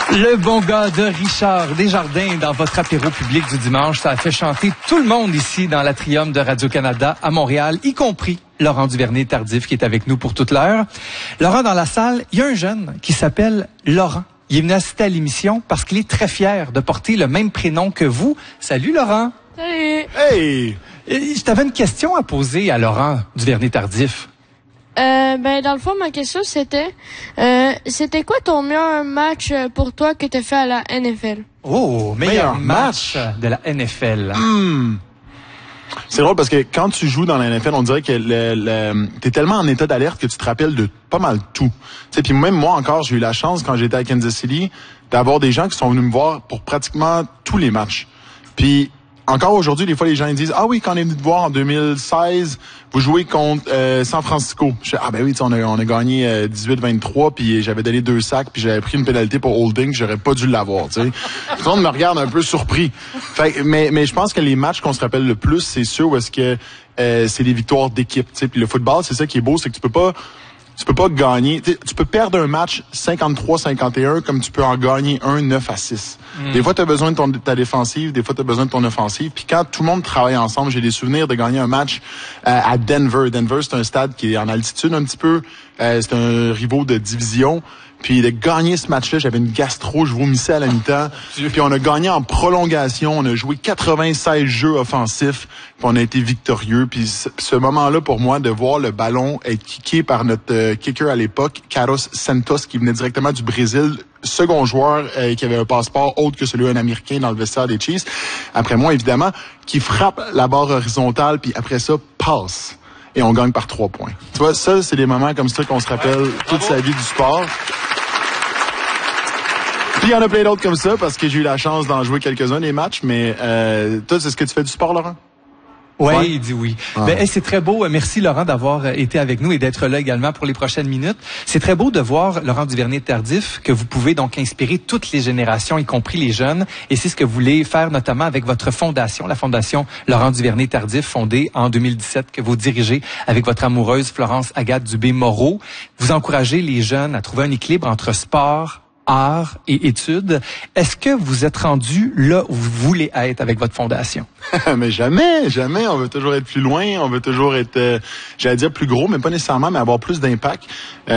Le bon gars de Richard Desjardins dans votre apéro public du dimanche, ça a fait chanter tout le monde ici dans l'Atrium de Radio-Canada à Montréal, y compris Laurent Duvernay-Tardif qui est avec nous pour toute l'heure. Laurent, dans la salle, il y a un jeune qui s'appelle Laurent. Il est venu assister à l'émission parce qu'il est très fier de porter le même prénom que vous. Salut Laurent. Salut. Hey! Je t'avais une question à poser à Laurent Duvernay-Tardif. Dans le fond, ma question, c'était quoi ton meilleur match pour toi que tu as fait à la NFL? Oh, meilleur match de la NFL. C'est drôle parce que quand tu joues dans la NFL, on dirait que t'es tellement en état d'alerte que tu te rappelles de pas mal tout. Puis même moi encore, j'ai eu la chance quand j'étais à Kansas City d'avoir des gens qui sont venus me voir pour pratiquement tous les matchs. Puis encore aujourd'hui, des fois, les gens ils disent « Ah oui, quand on est venu te voir en 2016, vous jouez contre San Francisco. » Je dis « Ah ben oui, on a gagné 18-23, puis j'avais donné 2 sacs, puis j'avais pris une pénalité pour holding, j'aurais pas dû l'avoir. » Tout le monde me regarde un peu surpris. Mais je pense que les matchs qu'on se rappelle le plus, c'est sûr où est-ce que c'est les victoires d'équipe. Puis le football, c'est ça qui est beau, c'est que tu peux pas gagner. Tu peux perdre un match 53-51 comme tu peux en gagner un 9-6. Des fois, tu as besoin de ta défensive, des fois, tu as besoin de ton offensive. Puis quand tout le monde travaille ensemble, j'ai des souvenirs de gagner un match à Denver. Denver, c'est un stade qui est en altitude un petit peu. C'est un rival de division. Puis de gagner ce match-là, j'avais une gastro, je vomissais à la mi-temps. Puis on a gagné en prolongation, on a joué 96 jeux offensifs, puis on a été victorieux. Puis ce moment-là, pour moi, de voir le ballon être kické par notre kicker à l'époque, Carlos Santos, qui venait directement du Brésil, second joueur qui avait un passeport autre que celui d'un Américain dans le vestiaire des Chiefs, après moi, évidemment, qui frappe la barre horizontale, puis après ça, passe. Et on gagne par 3 points. Tu vois, ça, c'est des moments comme ça qu'on se rappelle toute sa vie du sport. Puis il y en a plein d'autres comme ça, parce que j'ai eu la chance d'en jouer quelques-uns des matchs, mais toi, c'est ce que tu fais du sport, Laurent? Oui, ouais. Il dit oui. C'est très beau. Merci Laurent d'avoir été avec nous et d'être là également pour les prochaines minutes. C'est très beau de voir Laurent Duvernay-Tardif que vous pouvez donc inspirer toutes les générations, y compris les jeunes. Et c'est ce que vous voulez faire notamment avec votre fondation, la fondation Laurent Duvernay-Tardif, fondée en 2017, que vous dirigez avec votre amoureuse Florence Agathe Dubé-Moreau. Vous encouragez les jeunes à trouver un équilibre entre sport, art et études. Est-ce que vous êtes rendu là où vous voulez être avec votre fondation? Mais jamais. On veut toujours être plus loin. On veut toujours être, j'allais dire plus gros, mais pas nécessairement, mais avoir plus d'impact. C'est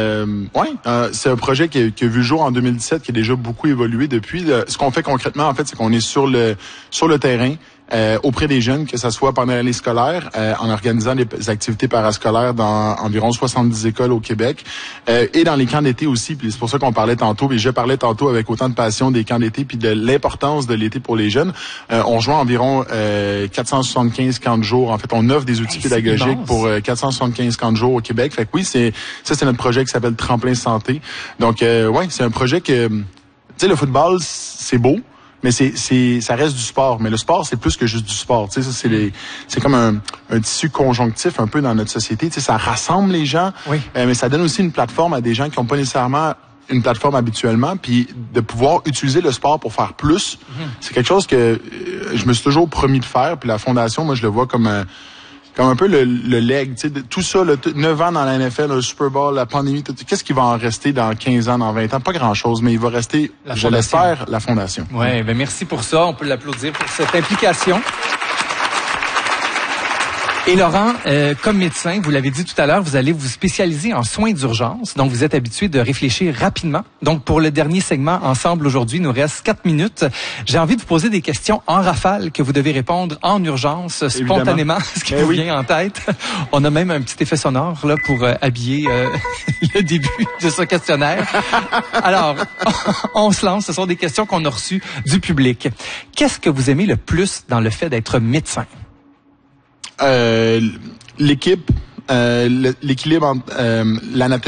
un projet qui a vu le jour en 2017, qui a déjà beaucoup évolué depuis. Ce qu'on fait concrètement, en fait, c'est qu'on est sur le terrain. Auprès des jeunes, que ça soit pendant l'année scolaire, en organisant des activités parascolaires dans environ 70 écoles au Québec, et dans les camps d'été aussi. Puis c'est pour ça qu'on parlait tantôt, puis je parlais tantôt avec autant de passion des camps d'été, puis de l'importance de l'été pour les jeunes. On rejoint environ 475 camps de jour. En fait, on offre des outils pédagogiques pour 475 camps de jour au Québec. Fait que oui, c'est notre projet qui s'appelle Tremplin Santé. Donc, c'est un projet que, tu sais, le football, c'est beau. Mais ça reste du sport. Mais le sport, c'est plus que juste du sport. Tu sais, c'est comme un tissu conjonctif un peu dans notre société. Tu sais, ça rassemble les gens. Oui. Mais ça donne aussi une plateforme à des gens qui n'ont pas nécessairement une plateforme habituellement. Puis de pouvoir utiliser le sport pour faire plus, c'est quelque chose que je me suis toujours promis de faire. Puis la fondation, moi, je le vois comme un peu le leg, tu sais, tout ça, 9 ans dans la NFL, le Super Bowl, la pandémie, qu'est-ce qui va en rester dans 15 ans, dans 20 ans? Pas grand-chose, mais il va rester, je l'espère, la fondation. Oui, merci pour ça. On peut l'applaudir pour cette implication. Et Laurent, comme médecin, vous l'avez dit tout à l'heure, vous allez vous spécialiser en soins d'urgence. Donc, vous êtes habitué de réfléchir rapidement. Donc, pour le dernier segment, ensemble aujourd'hui, il nous reste 4 minutes. J'ai envie de vous poser des questions en rafale que vous devez répondre en urgence, spontanément, ce qui vous vient en tête. On a même un petit effet sonore là pour habiller le début de ce questionnaire. Alors, on se lance. Ce sont des questions qu'on a reçues du public. Qu'est-ce que vous aimez le plus dans le fait d'être médecin? L'équipe, l'équilibre entre l'anatomie